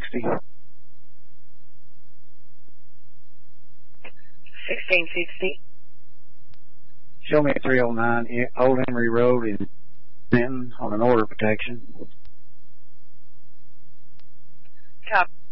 1660. 1660. Show me 309 Old Henry Road in Benton on an order protection. Copy.